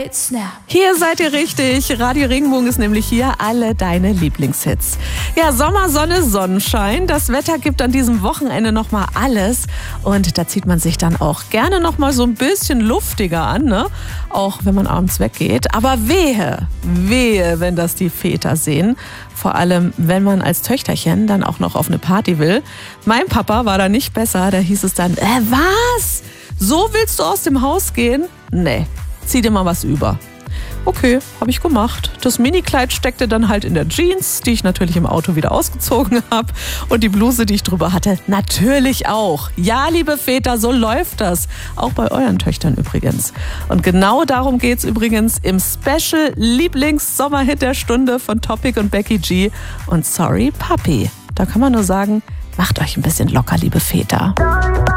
Late Snap. Hier seid ihr richtig. Radio Regenbogen ist nämlich hier alle deine Lieblingshits. Ja, Sommer, Sonne, Sonnenschein. Das Wetter gibt an diesem Wochenende nochmal alles. Und da zieht man sich dann auch gerne nochmal so ein bisschen luftiger an, ne? Auch wenn man abends weggeht. Aber wehe, wenn das die Väter sehen. Vor allem, wenn man als Töchterchen dann auch noch auf eine Party will. Mein Papa war da nicht besser. Da hieß es dann, was? So willst du aus dem Haus gehen? Nee, zieh dir mal was über. Okay, habe ich gemacht. Das Minikleid steckte dann halt in der Jeans, die ich natürlich im Auto wieder ausgezogen habe. Und die Bluse, die ich drüber hatte, natürlich auch. Ja, liebe Väter, so läuft das. Auch bei euren Töchtern übrigens. Und genau darum geht's übrigens im Special Lieblings-Sommerhit der Stunde von Topic und Becky G. Und Sorry, Papi. Da kann man nur sagen, macht euch ein bisschen locker, liebe Väter.